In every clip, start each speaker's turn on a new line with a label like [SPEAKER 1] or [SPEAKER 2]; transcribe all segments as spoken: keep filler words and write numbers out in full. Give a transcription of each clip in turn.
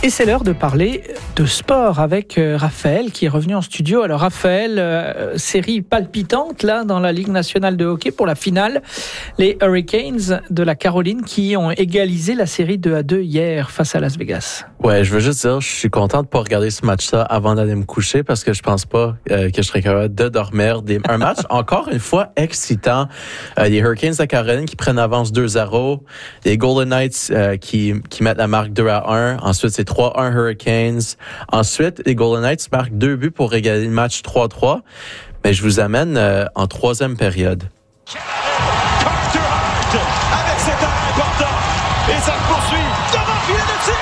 [SPEAKER 1] Et c'est l'heure de parler de sport avec Raphaël qui est revenu en studio. Alors Raphaël, euh, série palpitante là dans la Ligue nationale de hockey pour la finale. Les Hurricanes de la Caroline qui ont égalisé la série deux à deux hier face à Las Vegas.
[SPEAKER 2] Ouais, je veux juste dire, je suis content de pas regarder ce match-là avant d'aller me coucher parce que je pense pas euh, que je serais capable de dormir. Des... Un match encore une fois excitant. Euh, les Hurricanes de la Caroline qui prennent avance deux zéro. Les Golden Knights euh, qui qui mettent la marque deux à un. Ensuite, c'est trois un Hurricanes. Ensuite, les Golden Knights marquent deux buts pour égaler le match trois trois. Mais je vous amène euh, en troisième période.
[SPEAKER 3] Carter Hart avec cet arrêt important. Et ça poursuit devant le filet de tir.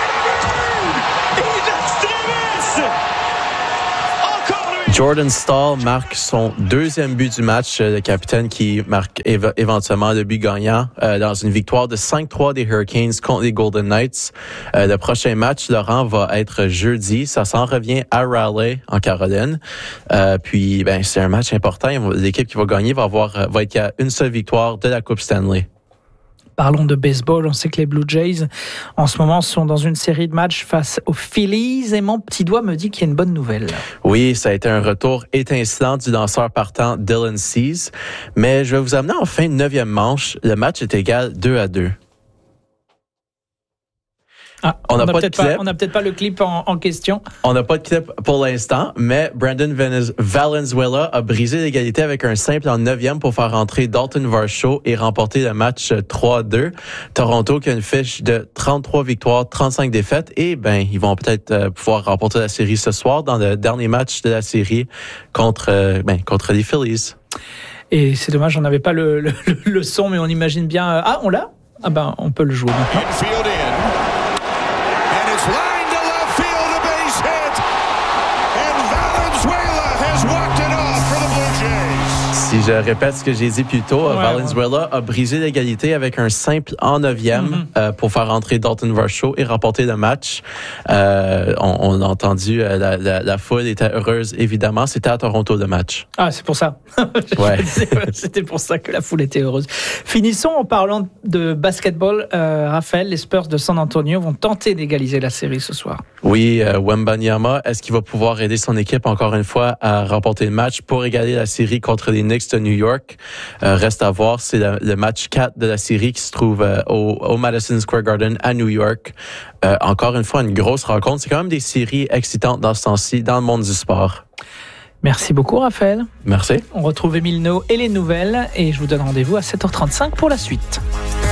[SPEAKER 3] In extremis. Encore lui.
[SPEAKER 2] Jordan Staal marque son deuxième but du match, le capitaine qui marque éve- éventuellement le but gagnant euh, dans une victoire de cinq trois des Hurricanes contre les Golden Knights. Euh, le prochain match, Laurent, va être jeudi. Ça s'en revient à Raleigh, en Caroline. Euh, puis, ben, c'est un match important. L'équipe qui va gagner va avoir va être à une seule victoire de la Coupe Stanley.
[SPEAKER 1] Parlons de baseball. On sait que les Blue Jays, en ce moment, sont dans une série de matchs face aux Phillies. Et mon petit doigt me dit qu'il y a une bonne nouvelle.
[SPEAKER 2] Oui, ça a été un retour étincelant du lanceur partant Dylan Cease. Mais je vais vous amener en fin de neuvième manche. Le match est égal deux à deux.
[SPEAKER 1] Ah, on n'a peut-être pas, on n'a peut-être pas le clip en, en question.
[SPEAKER 2] On n'a pas de clip pour l'instant, mais Brandon Venez- Valenzuela a brisé l'égalité avec un simple en neuvième pour faire rentrer Dalton Varsho et remporter le match trois à deux. Toronto qui a une fiche de trente-trois victoires, trente-cinq défaites et ben ils vont peut-être euh, pouvoir remporter la série ce soir dans le dernier match de la série contre euh, ben contre les Phillies.
[SPEAKER 1] Et c'est dommage, on n'avait pas le, le, le son, mais on imagine bien. Euh, ah, on l'a ? Ah ben, on peut le jouer maintenant.
[SPEAKER 3] Infield in. And it's line to left field, a base hit. And Valenzuela has walked it off for the Blue Jays.
[SPEAKER 2] Si je répète ce que j'ai dit plus tôt,
[SPEAKER 1] Ouais,
[SPEAKER 2] Valenzuela ouais. a brisé l'égalité avec un simple en neuvième mm-hmm. euh, pour faire rentrer Dalton Varsho et remporter le match. Euh, on, on a entendu, euh, la, la, la foule était heureuse, évidemment. C'était à Toronto le match.
[SPEAKER 1] Ah, c'est pour ça.
[SPEAKER 2] Ouais.
[SPEAKER 1] C'était pour ça que la foule était heureuse. Finissons en parlant de basketball. Euh, Raphaël, les Spurs de San Antonio vont tenter d'égaliser la série ce soir.
[SPEAKER 2] Oui, euh, Wembanyama, est-ce qu'il va pouvoir aider son équipe encore une fois à remporter le match pour égaler la série contre les Knicks de New York? Euh, reste à voir, c'est le, le match quatre de la série qui se trouve euh, au, au Madison Square Garden à New York. Euh, encore une fois, une grosse rencontre. C'est quand même des séries excitantes dans ce temps-ci, dans le monde du sport.
[SPEAKER 1] Merci beaucoup, Raphaël.
[SPEAKER 2] Merci.
[SPEAKER 1] On retrouve Émile No et les nouvelles et je vous donne rendez-vous à sept heures trente-cinq pour la suite.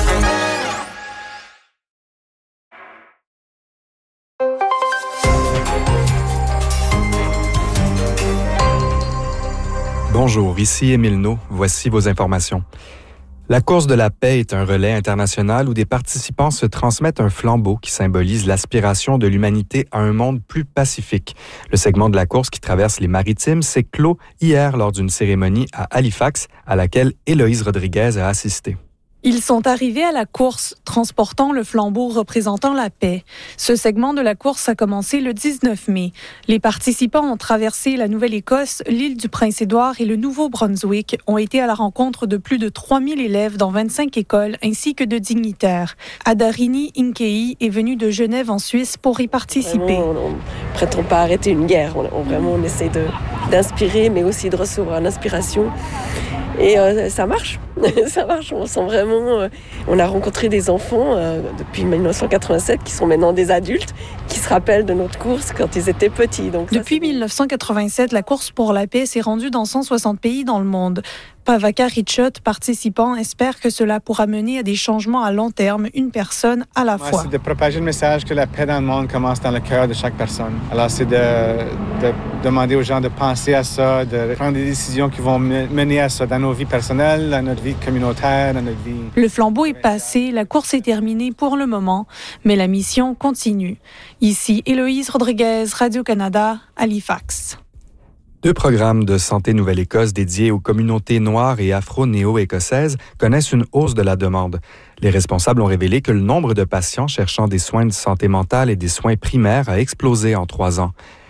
[SPEAKER 4] Bonjour, ici Émile No. Voici vos informations. La course de la paix est un relais international où des participants se transmettent un flambeau qui symbolise l'aspiration de l'humanité à un monde plus pacifique. Le segment de la course qui traverse les maritimes s'est clos hier lors d'une cérémonie à Halifax à laquelle Héloïse Rodriguez a assisté.
[SPEAKER 5] Ils sont arrivés à la course, transportant le flambeau représentant la paix. Ce segment de la course a commencé le dix-neuf mai. Les participants ont traversé la Nouvelle-Écosse, l'île du Prince-Édouard et le Nouveau-Brunswick, ont été à la rencontre de plus de trois mille élèves dans vingt-cinq écoles ainsi que de dignitaires. Adarini Inkei est venue de Genève en Suisse pour y participer.
[SPEAKER 6] Vraiment, on ne prétend pas arrêter une guerre. On, on, vraiment, on essaie de, d'inspirer, mais aussi de recevoir l'inspiration. Et euh, ça marche, ça marche. On sent vraiment. Euh, on a rencontré des enfants euh, depuis dix-neuf cent quatre-vingt-sept qui sont maintenant des adultes, qui se rappellent de notre course quand ils étaient petits. Donc ça,
[SPEAKER 5] depuis dix-neuf cent quatre-vingt-sept, la course pour la paix s'est rendue dans cent soixante pays dans le monde. Pavaka Richot, participant, espère que cela pourra mener à des changements à long terme, une personne à la fois.
[SPEAKER 7] Moi, c'est de propager le message que la paix dans le monde commence dans le cœur de chaque personne. Alors, c'est de, de demander aux gens de penser à ça, de prendre des décisions qui vont mener à ça dans nos vies personnelles, dans notre vie communautaire, dans notre vie...
[SPEAKER 5] Le flambeau est passé, la course est terminée pour le moment, mais la mission continue. Ici, Héloïse Rodriguez, Radio-Canada, Halifax.
[SPEAKER 4] Deux programmes de Santé Nouvelle-Écosse dédiés aux communautés noires et afro-néo-écossaises connaissent une hausse de la demande. Les responsables ont révélé que le nombre de patients cherchant des soins de santé mentale et des soins primaires a explosé en trois ans.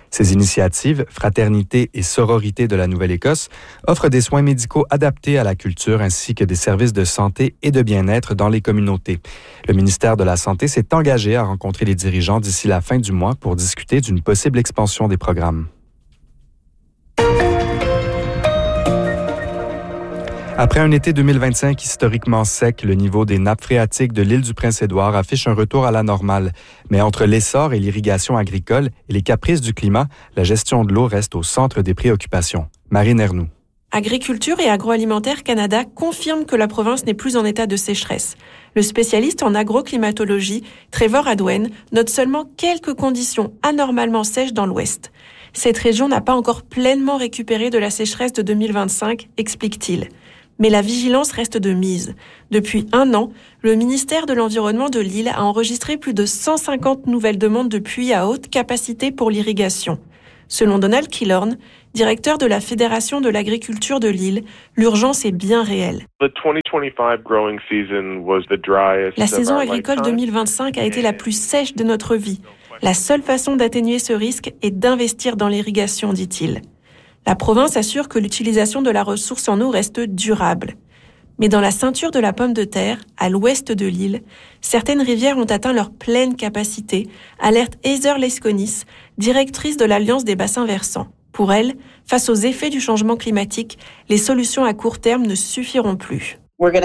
[SPEAKER 4] Ces initiatives, Fraternité et Sororité de la Nouvelle-Écosse, offrent des soins médicaux adaptés à la culture ainsi que des services de santé et de bien-être dans les communautés. Le ministère de la Santé s'est engagé à rencontrer les dirigeants d'ici la fin du mois pour discuter d'une possible expansion des programmes. Après un été deux mille vingt-cinq historiquement sec, le niveau des nappes phréatiques de l'île du Prince-Édouard affiche un retour à la normale. Mais entre l'essor et l'irrigation agricole et les caprices du climat, la gestion de l'eau reste au centre des préoccupations. Marine Ernoux.
[SPEAKER 8] Agriculture et Agroalimentaire Canada confirme que la province n'est plus en état de sécheresse. Le spécialiste en agroclimatologie, Trevor Hadwen, note seulement quelques conditions anormalement sèches dans l'ouest. Cette région n'a pas encore pleinement récupéré de la sécheresse de deux mille vingt-cinq, explique-t-il. Mais la vigilance reste de mise. Depuis un an, le ministère de l'Environnement de l'île a enregistré plus de cent cinquante nouvelles demandes de puits à haute capacité pour l'irrigation. Selon Donald Killorn, directeur de la Fédération de l'agriculture de l'île, l'urgence est bien réelle. La saison agricole deux mille vingt-cinq a été la plus sèche de notre vie. La seule façon d'atténuer ce risque est d'investir dans l'irrigation, dit-il. La province assure que l'utilisation de la ressource en eau reste durable. Mais dans la ceinture de la Pomme de Terre, à l'ouest de l'île, certaines rivières ont atteint leur pleine capacité, alerte Heather Lesconis, directrice de l'Alliance des bassins versants. Pour elle, face aux effets du changement climatique, les solutions à court terme ne suffiront plus.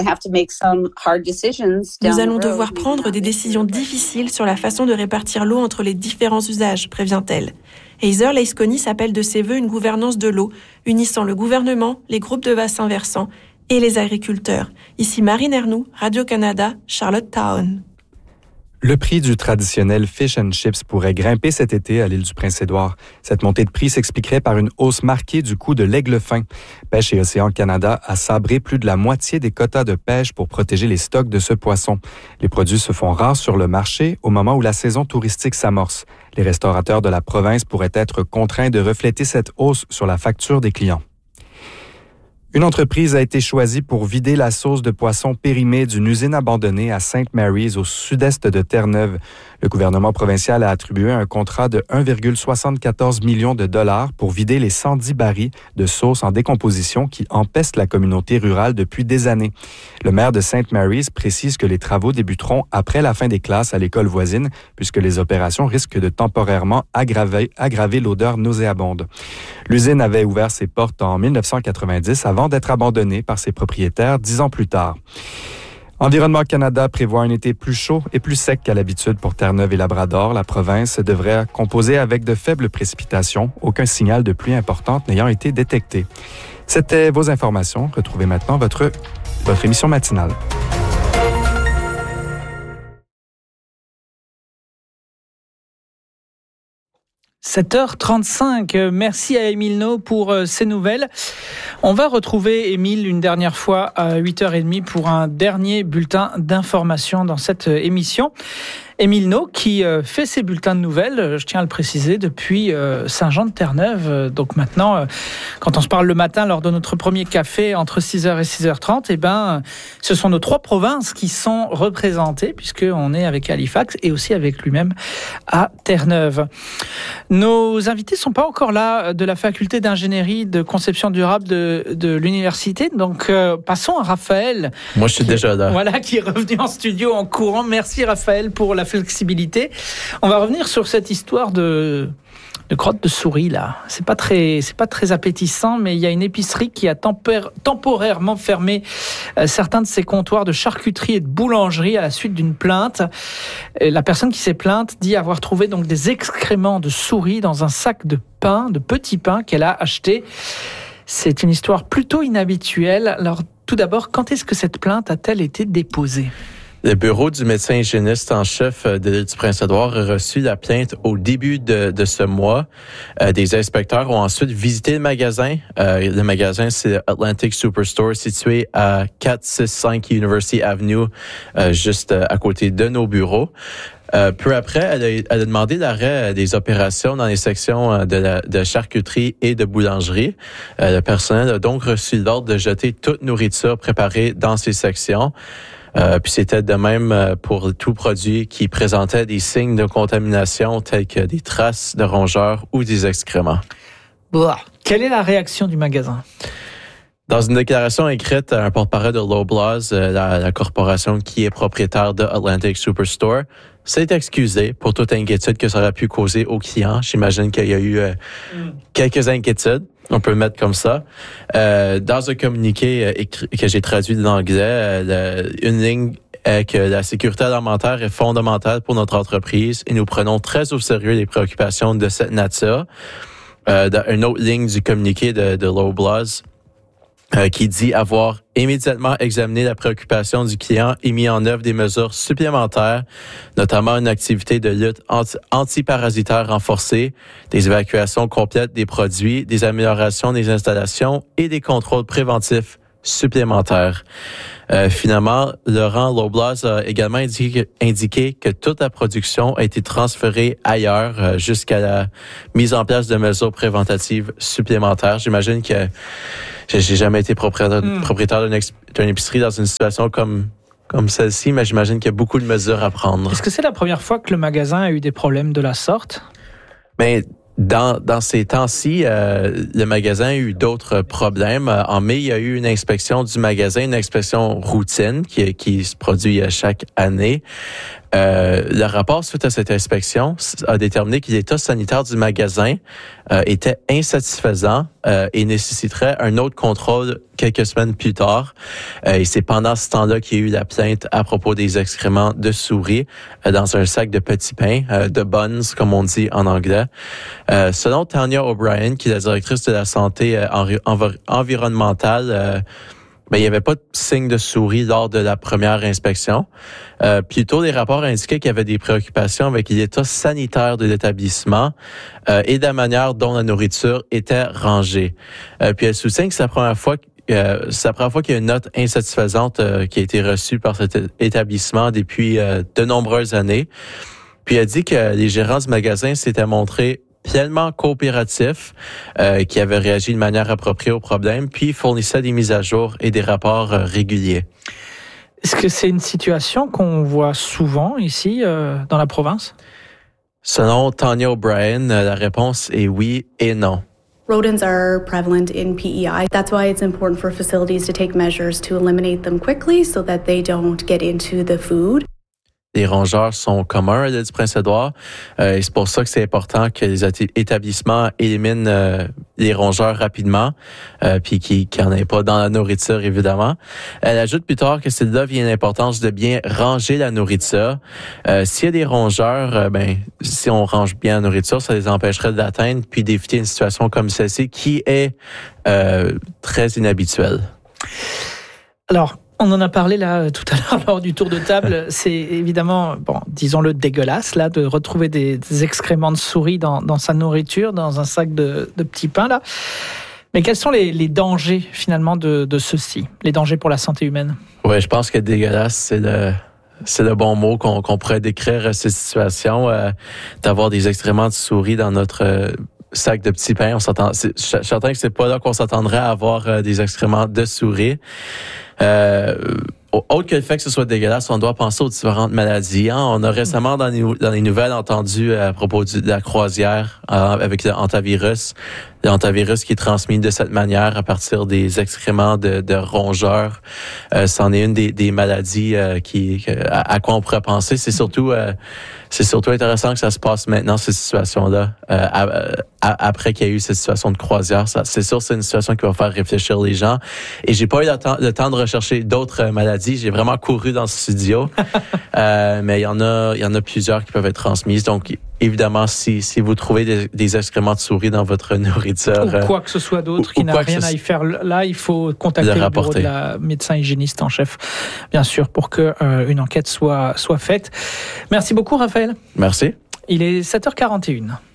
[SPEAKER 8] Nous allons devoir prendre des décisions difficiles sur la façon de répartir l'eau entre les différents usages, prévient-elle. Heather Lesconis appelle de ses vœux une gouvernance de l'eau, unissant le gouvernement, les groupes de bassins versants et les agriculteurs. Ici Marine Ernoux, Radio-Canada, Charlottetown.
[SPEAKER 4] Le prix du traditionnel fish and chips pourrait grimper cet été à l'île du Prince-Édouard. Cette montée de prix s'expliquerait par une hausse marquée du coût de l'aigle fin. Pêche et Océan Canada a sabré plus de la moitié des quotas de pêche pour protéger les stocks de ce poisson. Les produits se font rares sur le marché au moment où la saison touristique s'amorce. Les restaurateurs de la province pourraient être contraints de refléter cette hausse sur la facture des clients. Une entreprise a été choisie pour vider la sauce de poisson périmée d'une usine abandonnée à Saint Mary's au sud-est de Terre-Neuve. Le gouvernement provincial a attribué un contrat de un virgule soixante-quatorze million de dollars pour vider les cent dix barils de sauce en décomposition qui empestent la communauté rurale depuis des années. Le maire de Saint Mary's précise que les travaux débuteront après la fin des classes à l'école voisine, puisque les opérations risquent de temporairement aggraver, aggraver l'odeur nauséabonde. L'usine avait ouvert ses portes en dix-neuf cent quatre-vingt-dix avant d'être abandonnée par ses propriétaires dix ans plus tard. Environnement Canada prévoit un été plus chaud et plus sec qu'à l'habitude pour Terre-Neuve et Labrador. La province devrait composer avec de faibles précipitations, aucun signal de pluie importante n'ayant été détecté. C'était vos informations. Retrouvez maintenant votre, votre émission matinale.
[SPEAKER 1] sept heures trente-cinq, merci à Émile No pour euh, ces nouvelles. On va retrouver Émile une dernière fois à huit heures trente pour un dernier bulletin d'information dans cette euh, émission. Émile No qui euh, fait ses bulletins de nouvelles, euh, je tiens à le préciser, depuis euh, Saint-Jean-de-Terre-Neuve. Euh, donc maintenant, euh, quand on se parle le matin lors de notre premier café entre six heures et six heures trente, eh ben, ce sont nos trois provinces qui sont représentées, puisqu'on est avec Halifax et aussi avec lui-même à Terre-Neuve. Nos invités ne sont pas encore là de la faculté d'ingénierie de conception durable de, de l'université. Donc euh, passons à Raphaël.
[SPEAKER 2] Moi, je suis déjà là.
[SPEAKER 1] Voilà, qui est revenu en studio en courant. Merci Raphaël pour la flexibilité. On va revenir sur cette histoire de, de crotte de souris là. C'est pas très, c'est pas très appétissant, mais il y a une épicerie qui a tempér- temporairement fermé euh, certains de ses comptoirs de charcuterie et de boulangerie à la suite d'une plainte. Et la personne qui s'est plainte dit avoir trouvé donc des excréments de souris dans un sac de pain, de petits pains qu'elle a acheté. C'est une histoire plutôt inhabituelle. Alors tout d'abord, quand est-ce que cette plainte a-t-elle été déposée?
[SPEAKER 2] Le bureau du médecin hygiéniste en chef de l'île du Prince-Édouard a reçu la plainte au début de, de ce mois. Euh, des inspecteurs ont ensuite visité le magasin. Euh, le magasin, c'est Atlantic Superstore, situé à quatre cent soixante-cinq University Avenue, euh, juste à côté de nos bureaux. Euh, peu après, elle a, elle a demandé l'arrêt des opérations dans les sections de, la, de charcuterie et de boulangerie. Euh, le personnel a donc reçu l'ordre de jeter toute nourriture préparée dans ces sections. Euh, puis c'était de même pour tout produit qui présentait des signes de contamination tels que des traces de rongeurs ou des excréments.
[SPEAKER 1] Blah. Quelle est la réaction du magasin?
[SPEAKER 2] Dans une déclaration écrite, un porte-parole de Loblaws, la, la corporation qui est propriétaire de Atlantic Superstore, s'est excusé pour toute inquiétude que ça aurait pu causer aux clients. J'imagine qu'il y a eu euh, mm. quelques inquiétudes, on peut le mettre comme ça. Euh, dans un communiqué euh, écrit, que j'ai traduit de l'anglais, euh, le, une ligne est que la sécurité alimentaire est fondamentale pour notre entreprise et nous prenons très au sérieux les préoccupations de cette nature. Euh, dans une autre ligne du communiqué de, de Loblaws, Euh, qui dit avoir immédiatement examiné la préoccupation du client et mis en œuvre des mesures supplémentaires, notamment une activité de lutte anti- antiparasitaire renforcée, des évacuations complètes des produits, des améliorations des installations et des contrôles préventifs supplémentaires. Euh, finalement, Laurent Loblaws a également indiqué, indiqué que toute la production a été transférée ailleurs euh, jusqu'à la mise en place de mesures préventatives supplémentaires. J'imagine que j'ai jamais été propriétaire, mm. propriétaire d'une, ex, d'une épicerie dans une situation comme comme celle-ci, mais j'imagine qu'il y a beaucoup de mesures à prendre.
[SPEAKER 1] Est-ce que c'est la première fois que le magasin a eu des problèmes de la sorte?
[SPEAKER 2] Ben, Dans, dans ces temps-ci, euh, le magasin a eu d'autres problèmes. En mai, il y a eu une inspection du magasin, une inspection routine qui, qui se produit chaque année. Euh, le rapport suite à cette inspection a déterminé que l'état sanitaire du magasin euh, était insatisfaisant euh, et nécessiterait un autre contrôle quelques semaines plus tard. Euh, et c'est pendant ce temps-là qu'il y a eu la plainte à propos des excréments de souris euh, dans un sac de petits pains, euh, de buns, comme on dit en anglais. Euh, selon Tanya O'Brien, qui est la directrice de la santé euh, envi- env- environnementale, euh, ben, il n'y avait pas de signe de souris lors de la première inspection. Euh, plutôt, les rapports indiquaient qu'il y avait des préoccupations avec l'état sanitaire de l'établissement euh, et de la manière dont la nourriture était rangée. Euh, puis elle soutient que c'est la première fois Euh, c'est la première fois qu'il y a une note insatisfaisante euh, qui a été reçue par cet établissement depuis euh, de nombreuses années. Puis elle dit que les gérants du magasin s'étaient montrés pleinement coopératifs, euh, qui avaient réagi de manière appropriée au problème, puis fournissaient des mises à jour et des rapports euh, réguliers.
[SPEAKER 1] Est-ce que c'est une situation qu'on voit souvent ici, euh, dans la province?
[SPEAKER 2] Selon Tanya O'Brien, la réponse est oui et non.
[SPEAKER 9] Rodents are prevalent in P E I. That's why it's important for facilities to take measures to eliminate them quickly so that they don't get into the food.
[SPEAKER 2] Les rongeurs sont communs à l'île du Prince-Édouard euh, et c'est pour ça que c'est important que les établissements éliminent euh, les rongeurs rapidement euh, puis qu'ils n'en aient pas dans la nourriture, évidemment. Elle ajoute plus tard que c'est là vient l'importance de bien ranger la nourriture. Euh, s'il y a des rongeurs, euh, ben si on range bien la nourriture, ça les empêcherait de l'atteindre puis d'éviter une situation comme celle-ci qui est euh, très inhabituelle.
[SPEAKER 1] Alors, on en a parlé là tout à l'heure lors du tour de table. C'est évidemment, bon, disons-le, dégueulasse là de retrouver des, des excréments de souris dans, dans sa nourriture, dans un sac de, de petits pains là. Mais quels sont les, les dangers finalement de, de ceci, les dangers pour la santé humaine?
[SPEAKER 2] Ouais, je pense que dégueulasse, c'est le c'est le bon mot qu'on, qu'on pourrait décrire cette situation, euh, d'avoir des excréments de souris dans notre euh, sac de petits pains. On s'entend, c'est, je suis certain que c'est pas là qu'on s'attendrait à avoir euh, des excréments de souris. Euh, autre que le fait que ce soit dégueulasse, on doit penser aux différentes maladies. Hein? On a récemment dans les, dans les nouvelles entendu à propos du, de la croisière euh, avec le hantavirus. Le hantavirus qui est transmis de cette manière à partir des excréments de, de rongeurs. Euh, c'en est une des, des maladies euh, qui, à, à quoi on pourrait penser. C'est surtout, euh, c'est surtout intéressant que ça se passe maintenant, cette situation-là, euh, à, à, après qu'il y a eu cette situation de croisière. Ça, c'est sûr, c'est une situation qui va faire réfléchir les gens. Et j'ai pas eu le temps, le temps de rechercher d'autres maladies. J'ai vraiment couru dans ce studio. euh, mais il y en a, il y en a plusieurs qui peuvent être transmises. Donc, évidemment, si, si vous trouvez des, des excréments de souris dans votre nourriture...
[SPEAKER 1] Ou quoi que ce soit d'autre
[SPEAKER 2] ou,
[SPEAKER 1] qui
[SPEAKER 2] ou
[SPEAKER 1] n'a rien à y faire là, il faut contacter le, le bureau de la médecin hygiéniste en chef, bien sûr, pour que euh, une enquête soit, soit faite. Merci beaucoup, Raphaël.
[SPEAKER 2] Merci.
[SPEAKER 1] Il est sept heures quarante et une.